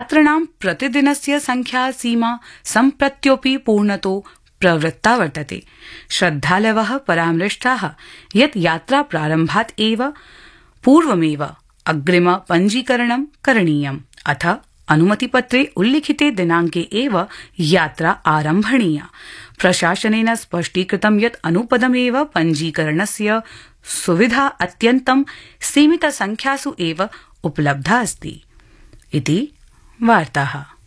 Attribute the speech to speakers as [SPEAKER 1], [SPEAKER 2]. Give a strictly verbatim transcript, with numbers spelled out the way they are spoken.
[SPEAKER 1] यात्रिणां प्रतिदिनस्य संख्या सीमा सम्प्रत्योऽपि पूर्णतो प्रवृत्ता वर्तते। श्रद्धालवः परामृष्टाः यत् यात्रा प्रारम्भात् एव पूर्वमेव अग्रिम पञ्जीकरणं करणीयम् अथ अनुमतिपत्रे उल्लिखिते दिनाङ्के एव यात्रा आरम्भणीया। प्रशासनेन स्पष्टीकृतं यत् अनुपदमेव पञ्जीकरणस्य सुविधा अत्यन्तं सीमितसंख्यासु एव उपलब्धा अस्ति इति वार्ताः।